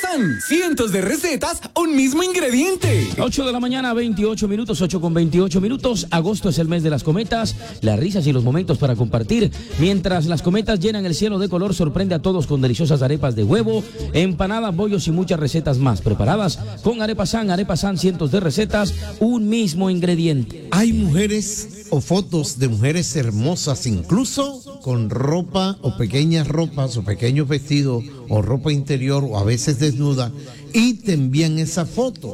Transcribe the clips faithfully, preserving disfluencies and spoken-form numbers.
San. Cientos de recetas, un mismo ingrediente. ocho de la mañana, veintiocho minutos, ocho con veintiocho minutos. Agosto es el mes de las cometas, las risas y los momentos para compartir. Mientras las cometas llenan el cielo de color, sorprende a todos con deliciosas arepas de huevo, empanadas, bollos y muchas recetas más preparadas con Arepa San. Arepa San, cientos de recetas, un mismo ingrediente. Hay mujeres o fotos de mujeres hermosas, incluso con ropa o pequeñas ropas o pequeños vestidos o ropa interior o a veces desnuda, y te envían esa foto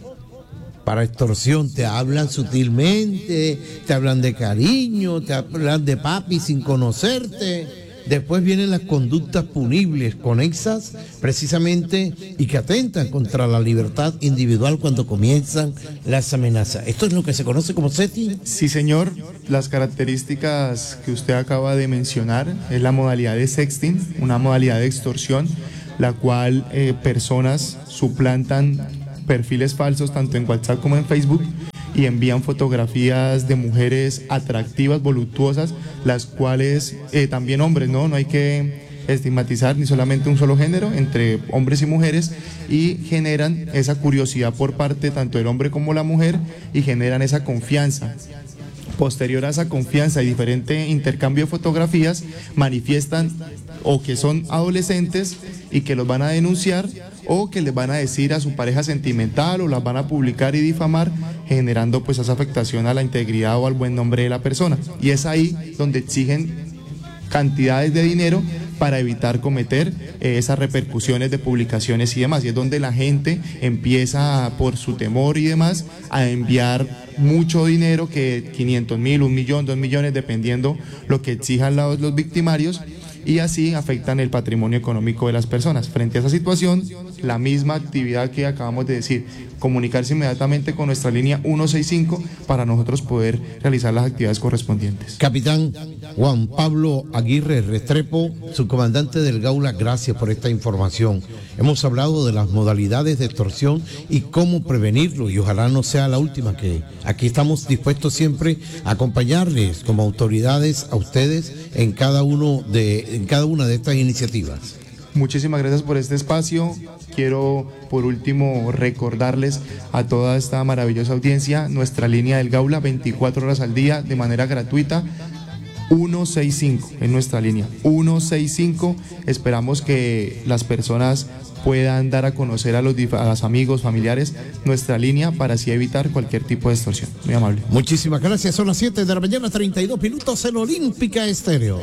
para extorsión. Te hablan sutilmente, te hablan de cariño, te hablan de papi sin conocerte. Después vienen las conductas punibles, conexas precisamente y que atentan contra la libertad individual cuando comienzan las amenazas. ¿Esto es lo que se conoce como setting? Sí, señor. Las características que usted acaba de mencionar es la modalidad de sexting, una modalidad de extorsión, la cual eh, personas suplantan perfiles falsos tanto en WhatsApp como en Facebook y envían fotografías de mujeres atractivas, voluptuosas, las cuales eh, también hombres, ¿no? No hay que estigmatizar ni solamente un solo género, entre hombres y mujeres, y generan esa curiosidad por parte tanto del hombre como la mujer y generan esa confianza. Posterior a esa confianza y diferente intercambio de fotografías, manifiestan o que son adolescentes y que los van a denunciar o que les van a decir a su pareja sentimental o las van a publicar y difamar, generando pues esa afectación a la integridad o al buen nombre de la persona. Y es ahí donde exigen cantidades de dinero para evitar cometer eh, esas repercusiones de publicaciones y demás. Y es donde la gente empieza, por su temor y demás, a enviar mucho dinero, que quinientos mil, un millón, dos millones, dependiendo lo que exijan los, los victimarios, y así afectan el patrimonio económico de las personas. Frente a esa situación, la misma actividad que acabamos de decir, comunicarse inmediatamente con nuestra línea ciento sesenta y cinco para nosotros poder realizar las actividades correspondientes. Capitán Juan Pablo Aguirre Restrepo, subcomandante del Gaula, gracias por esta información. Hemos hablado de las modalidades de extorsión y cómo prevenirlo, y ojalá no sea la última, que aquí estamos dispuestos siempre a acompañarles como autoridades a ustedes en cada uno de en cada una de estas iniciativas. Muchísimas gracias por este espacio. Quiero por último recordarles a toda esta maravillosa audiencia nuestra línea del Gaula, veinticuatro horas al día de manera gratuita, ciento sesenta y cinco en nuestra línea, ciento sesenta y cinco. Esperamos que las personas puedan dar a conocer a los, a los amigos, familiares, nuestra línea para así evitar cualquier tipo de extorsión. Muy amable. Muchísimas gracias. Son las siete de la mañana, treinta y dos minutos en Olímpica Estéreo.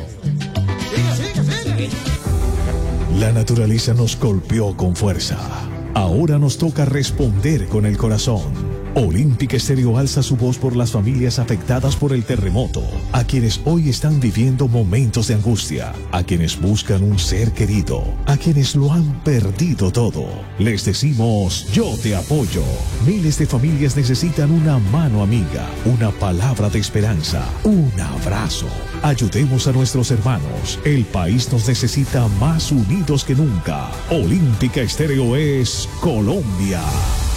La naturaleza nos golpeó con fuerza. Ahora nos toca responder con el corazón. Olímpica Estéreo alza su voz por las familias afectadas por el terremoto, a quienes hoy están viviendo momentos de angustia, a quienes buscan un ser querido, a quienes lo han perdido todo. Les decimos, yo te apoyo. Miles de familias necesitan una mano amiga, una palabra de esperanza, un abrazo. Ayudemos a nuestros hermanos. El país nos necesita más unidos que nunca. Olímpica Estéreo es Colombia.